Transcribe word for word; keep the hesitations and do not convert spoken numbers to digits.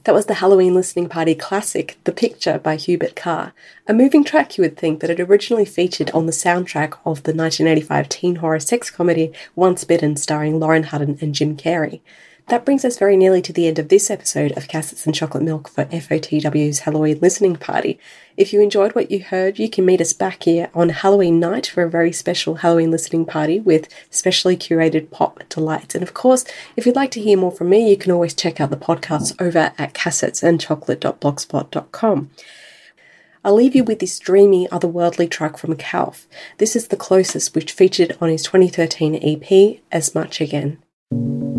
That was the Halloween listening party classic, The Picture by Hubert Carr, a moving track you would think that had originally featured on the soundtrack of the nineteen eighty-five teen horror sex comedy Once Bitten starring Lauren Hutton and Jim Carrey. That brings us very nearly to the end of this episode of Cassettes and Chocolate Milk for F O T W's Halloween listening party. If you enjoyed what you heard, you can meet us back here on Halloween night for a very special Halloween listening party with specially curated pop delights. And of course, if you'd like to hear more from me, you can always check out the podcast over at cassettes and chocolate dot blogspot dot com. I'll leave you with this dreamy, otherworldly track from Calf. This is The Closest, which featured on his twenty thirteen E P, As Much Again.